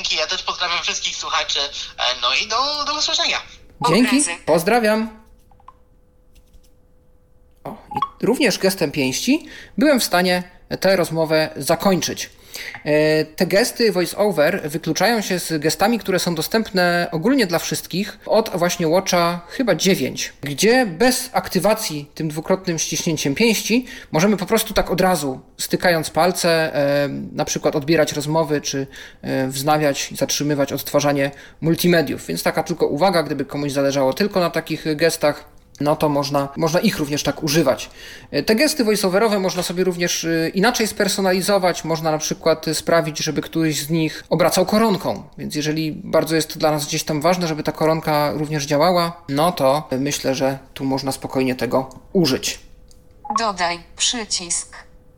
Dzięki, ja też pozdrawiam wszystkich słuchaczy. No i do usłyszenia. Dzięki, Obrazy. pozdrawiam. O, i również gestem pięści byłem w stanie tę rozmowę zakończyć. Te gesty voice-over wykluczają się z gestami, które są dostępne ogólnie dla wszystkich od właśnie Watcha chyba 9, gdzie bez aktywacji tym dwukrotnym ściśnięciem pięści możemy po prostu tak od razu, stykając palce, na przykład odbierać rozmowy, czy wznawiać i zatrzymywać odtwarzanie multimediów. Więc taka tylko uwaga, gdyby komuś zależało tylko na takich gestach, no to można ich również tak używać. Te gesty voiceoverowe można sobie również inaczej spersonalizować. Można na przykład sprawić, żeby któryś z nich obracał koronką. Więc jeżeli bardzo jest dla nas gdzieś tam ważne, żeby ta koronka również działała, no to myślę, że tu można spokojnie tego użyć. Dodaj przycisk.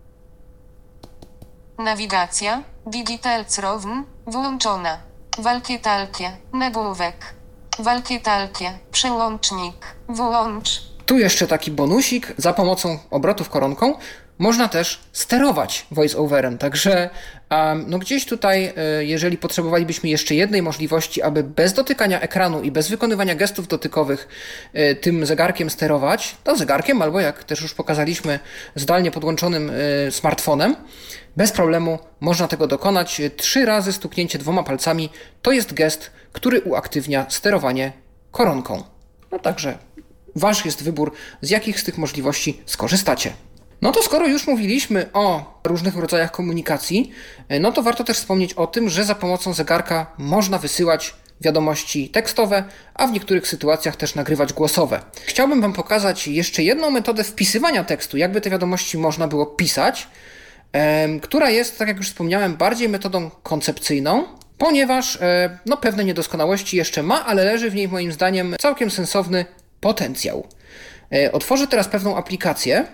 Nawigacja, Digital CROWN, włączona. Walkie-talkie, nagłówek. Walkie-talkie, przełącznik, włącz. Tu jeszcze taki bonusik. Za pomocą obrotów koronką można też sterować voice-overem. Także no gdzieś tutaj, jeżeli potrzebowalibyśmy jeszcze jednej możliwości, aby bez dotykania ekranu i bez wykonywania gestów dotykowych tym zegarkiem sterować, to zegarkiem albo, jak też już pokazaliśmy, zdalnie podłączonym smartfonem, bez problemu można tego dokonać. 3 razy stuknięcie 2 palcami to jest gest, który uaktywnia sterowanie koronką. No także wasz jest wybór, z jakich z tych możliwości skorzystacie. No to skoro już mówiliśmy o różnych rodzajach komunikacji, no to warto też wspomnieć o tym, że za pomocą zegarka można wysyłać wiadomości tekstowe, a w niektórych sytuacjach też nagrywać głosowe. Chciałbym wam pokazać jeszcze jedną metodę wpisywania tekstu, jakby te wiadomości można było pisać, która jest, tak jak już wspomniałem, bardziej metodą koncepcyjną, ponieważ no, pewne niedoskonałości jeszcze ma, ale leży w niej moim zdaniem całkiem sensowny potencjał. Otworzę teraz pewną aplikację.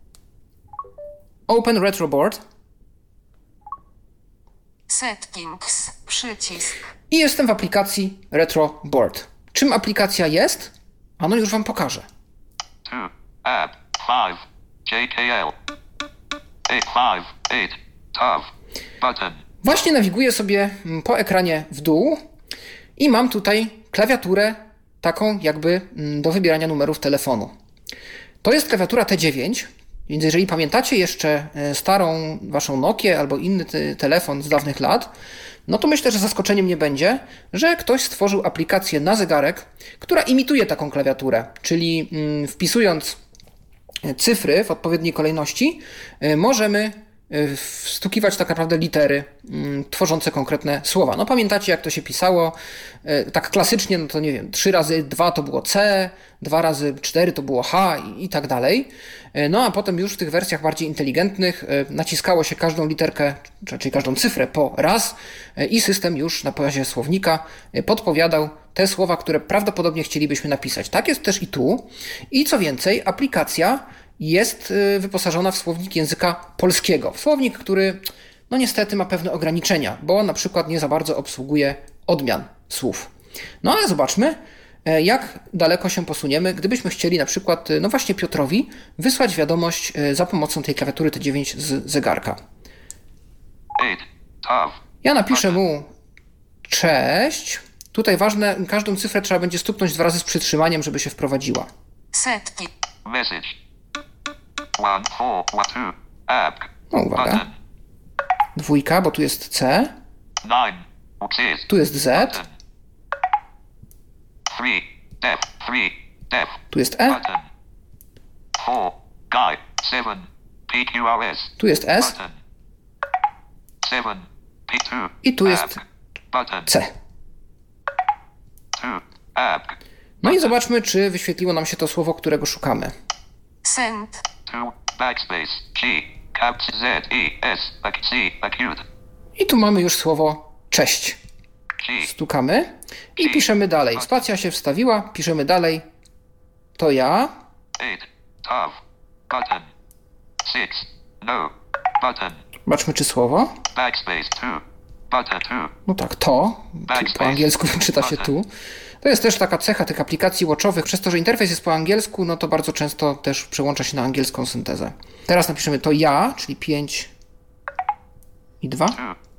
Open Retroboard. Settings, przycisk. I jestem w aplikacji Retroboard. Czym aplikacja jest? Ano już wam pokażę. 2, app, 5, JKL, 858, tab, button. Właśnie nawiguję sobie po ekranie w dół i mam tutaj klawiaturę taką jakby do wybierania numerów telefonu. To jest klawiatura T9, więc jeżeli pamiętacie jeszcze starą waszą Nokię albo inny telefon z dawnych lat, no to myślę, że zaskoczeniem nie będzie, że ktoś stworzył aplikację na zegarek, która imituje taką klawiaturę, czyli wpisując cyfry w odpowiedniej kolejności możemy wstukiwać tak naprawdę litery tworzące konkretne słowa. No pamiętacie, jak to się pisało? Tak klasycznie, no to nie wiem, 3 razy 2 to było C, 2 razy 4 to było H i tak dalej. No a potem już w tych wersjach bardziej inteligentnych naciskało się każdą literkę, czyli każdą cyfrę po raz i system już na poziomie słownika podpowiadał te słowa, które prawdopodobnie chcielibyśmy napisać. Tak jest też i tu. I co więcej, aplikacja jest wyposażona w słownik języka polskiego. Słownik, który no niestety ma pewne ograniczenia, bo na przykład nie za bardzo obsługuje odmian słów. No ale zobaczmy, jak daleko się posuniemy, gdybyśmy chcieli na przykład, no właśnie Piotrowi, wysłać wiadomość za pomocą tej klawiatury T9 z zegarka. 8, tab, Ja napiszę mu cześć. Tutaj ważne, każdą cyfrę trzeba będzie stuknąć 2 razy z przytrzymaniem, żeby się wprowadziła. Setki. message. 1, 4, 2, app, No uwaga. button, 2, bo tu jest C, 9, 6, tu jest Z, button, 3, def, 3, def, tu jest E, button, 4, guide, 7, PQRS, tu jest S button, 7, P2, i tu jest app, button, C. 2, app, No i zobaczmy, czy wyświetliło nam się to słowo, którego szukamy. Send. 2, backspace, G, caps Z, E, S, C, acute, I tu mamy już słowo cześć. G, Stukamy i piszemy dalej. Spacja się wstawiła, piszemy dalej. To ja. 8, tab, button, 6, no, button, Zobaczmy, czy słowo. backspace 2, button 2, No tak, to. Czy po angielsku czyta się tu. To jest też taka cecha tych aplikacji watchowych. Przez to, że interfejs jest po angielsku, no to bardzo często też przełącza się na angielską syntezę. Teraz napiszemy to ja, czyli 5 i 2. 2,